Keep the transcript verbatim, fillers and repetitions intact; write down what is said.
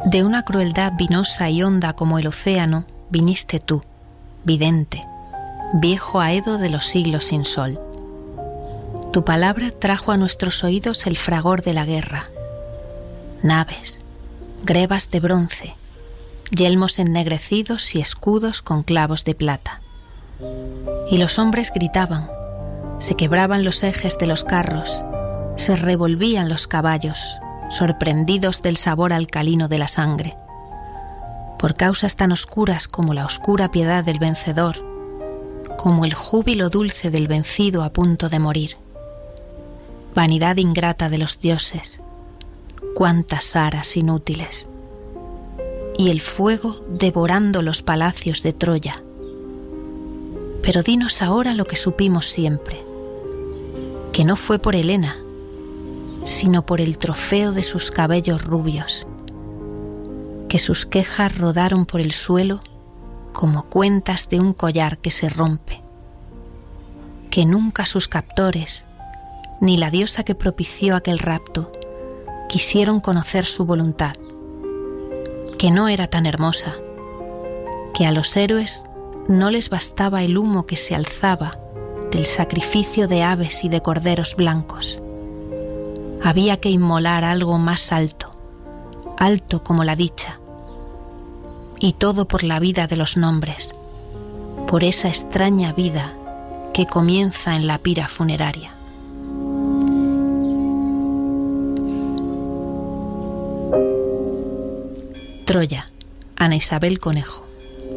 De una crueldad vinosa y honda como el océano, viniste tú, vidente, viejo aedo de los siglos sin sol. Tu palabra trajo a nuestros oídos el fragor de la guerra. Naves, grebas de bronce, yelmos ennegrecidos y escudos con clavos de plata. Y los hombres gritaban, se quebraban los ejes de los carros, se revolvían los caballos, sorprendidos del sabor alcalino de la sangre. Por causas tan oscuras como la oscura piedad del vencedor, como el júbilo dulce del vencido a punto de morir. Vanidad ingrata de los dioses, cuántas aras inútiles. Y el fuego devorando los palacios de Troya. Pero dinos ahora lo que supimos siempre, que no fue por Helena, sino por el trofeo de sus cabellos rubios, que sus quejas rodaron por el suelo como cuentas de un collar que se rompe, que nunca sus captores, ni la diosa que propició aquel rapto, quisieron conocer su voluntad, que no era tan hermosa, que a los héroes no les bastaba el humo que se alzaba del sacrificio de aves y de corderos blancos. Había que inmolar algo más alto, alto como la dicha, y todo por la vida de los nombres, por esa extraña vida que comienza en la pira funeraria. Troya, Ana Isabel Conejo.